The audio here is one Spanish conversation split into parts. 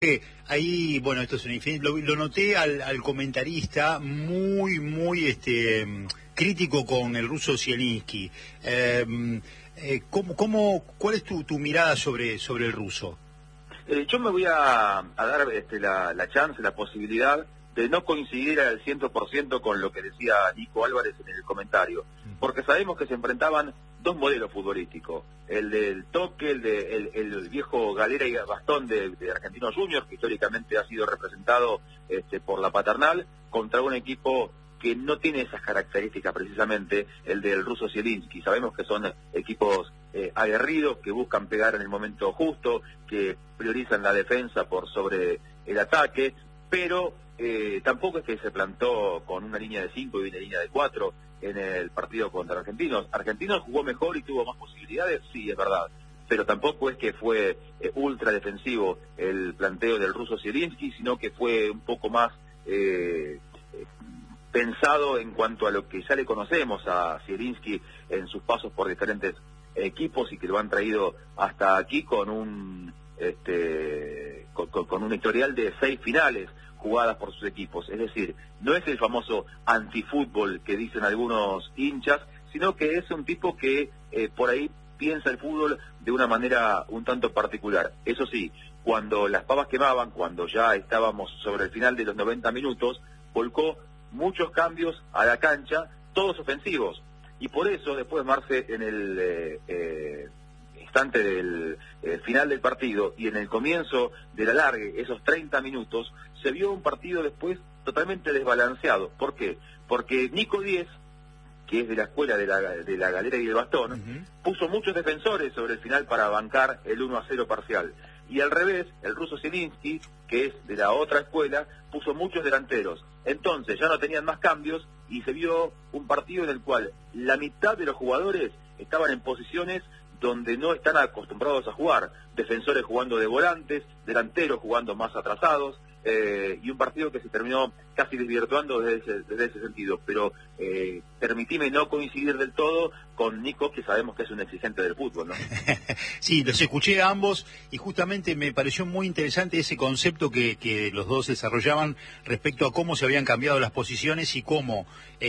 Ahí, bueno, esto es un infinito. Lo noté al comentarista muy crítico con el ruso Zielinski. ¿Cuál es tu mirada sobre el ruso? Yo me voy a dar la chance, la posibilidad de no coincidir al 100% con lo que decía Nico Álvarez en el comentario, porque sabemos que se enfrentaban dos modelos futbolísticos, el del toque, el viejo galera y bastón de Argentinos Juniors, que históricamente ha sido representado por la paternal, contra un equipo que no tiene esas características precisamente, el del ruso Zielinski. Sabemos que son equipos aguerridos, que buscan pegar en el momento justo, que priorizan la defensa por sobre el ataque, pero tampoco es que se plantó con una línea de 5 y una línea de 4 en el partido contra Argentinos. Argentinos jugó mejor y tuvo más posibilidades, sí, es verdad, pero tampoco es que fue ultra defensivo el planteo del ruso Zielinski, sino que fue un poco más pensado en cuanto a lo que ya le conocemos a Zielinski en sus pasos por diferentes equipos y que lo han traído hasta aquí con un historial de 6 finales jugadas por sus equipos. Es decir, no es el famoso antifútbol que dicen algunos hinchas, sino que es un tipo que por ahí piensa el fútbol de una manera un tanto particular. Eso sí, cuando las pavas quemaban, cuando ya estábamos sobre el final de los 90 minutos, volcó muchos cambios a la cancha, todos ofensivos. Y por eso, después Marce, en el instante del final del partido y en el comienzo del alargue, esos 30 minutos, se vio un partido después totalmente desbalanceado. ¿Por qué? Porque Nico Díez, que es de la escuela de la galera y del bastón, puso muchos defensores sobre el final para bancar el 1-0 parcial. Y al revés, el ruso Zielinski, que es de la otra escuela, puso muchos delanteros. Entonces ya no tenían más cambios y se vio un partido en el cual la mitad de los jugadores estaban en posiciones donde no están acostumbrados a jugar. Defensores jugando de volantes, delanteros jugando más atrasados, y un partido que se terminó casi desvirtuando desde ese sentido. Pero permitime no coincidir del todo con Nico, que sabemos que es un exigente del fútbol, ¿no? Sí, los escuché a ambos y justamente me pareció muy interesante ese concepto que los dos desarrollaban respecto a cómo se habían cambiado las posiciones y cómo,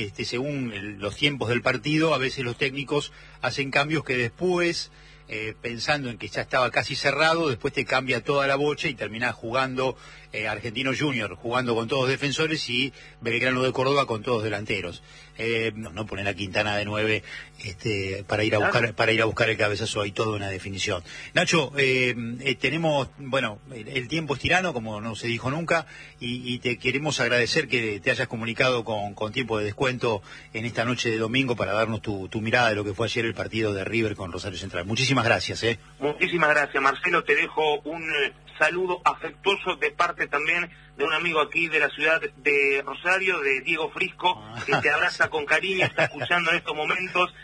según los tiempos del partido, a veces los técnicos hacen cambios que después, pensando en que ya estaba casi cerrado, después te cambia toda la bocha y terminás jugando Argentinos Juniors, jugando con todos defensores, y Belgrano de Córdoba con todos delanteros. No poner a Quintana de 9 para ir a buscar el cabezazo. Hay toda una definición. Nacho, tenemos, bueno, el tiempo es tirano, como no se dijo nunca, y te queremos agradecer que te hayas comunicado con tiempo de descuento en esta noche de domingo para darnos tu mirada de lo que fue ayer el partido de River con Rosario Central. Muchísimas gracias. Muchísimas gracias, Marcelo. Te dejo un saludo afectuoso de parte también de un amigo aquí de la ciudad de Rosario, de Diego Frisco, que te abraza con cariño, está escuchando en estos momentos,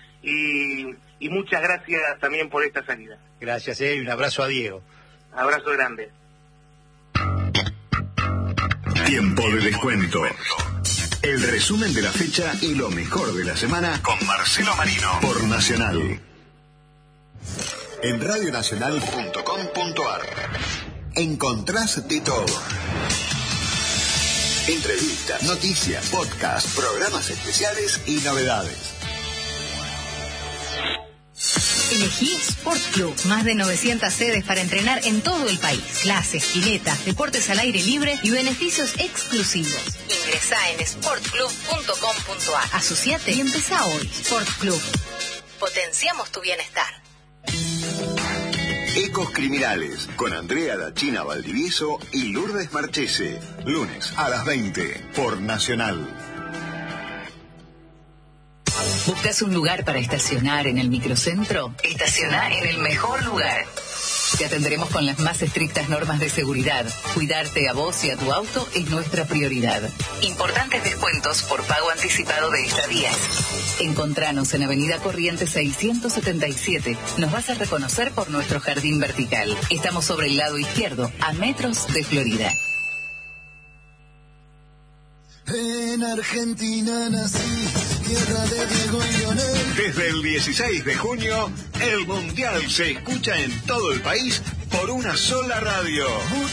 y muchas gracias también por esta salida. Gracias, y un abrazo a Diego. Abrazo grande. Tiempo de descuento. El resumen de la fecha y lo mejor de la semana con Marcelo Marino por Nacional. En radionacional.com.ar encontrás de todo. Entrevistas, noticias, podcasts, programas especiales y novedades. Elegí Sport Club. Más de 900 sedes para entrenar en todo el país. Clases, piletas, deportes al aire libre y beneficios exclusivos. Ingresá en sportclub.com.ar. Asociate y empezá hoy. Sport Club. Potenciamos tu bienestar. Ecos Criminales, con Andrea La China Valdivieso y Lourdes Marchese. Lunes a las 20 por Nacional. ¿Buscas un lugar para estacionar en el microcentro? Estaciona en el mejor lugar. Te atenderemos con las más estrictas normas de seguridad. Cuidarte a vos y a tu auto es nuestra prioridad. Importantes descuentos por pago anticipado de estadías. Encontranos en Avenida Corrientes 677. Nos vas a reconocer por nuestro jardín vertical. Estamos sobre el lado izquierdo, a metros de Florida. En Argentina nací, tierra de Diego y Lionel. Desde el 16 de junio, el Mundial se escucha en todo el país por una sola radio.